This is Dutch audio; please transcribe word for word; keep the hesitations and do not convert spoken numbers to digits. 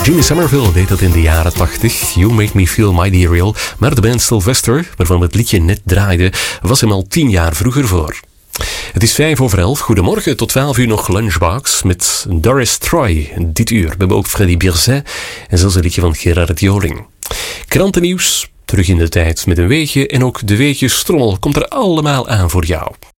Jimmy Somerville deed dat in de jaren tachtig. You Make Me Feel Mighty Real. Maar de band Sylvester, waarvan we het liedje net draaiden, was hem al tien jaar vroeger voor. Het is vijf over elf. Goedemorgen, tot twaalf uur nog Lunchbox met Doris Troy. Dit uur. We hebben ook Freddy Birzet en zelfs een liedje van Gerard Joling. Krantennieuws, terug in de tijd met een weetje en ook de weetjestrommel komt er allemaal aan voor jou.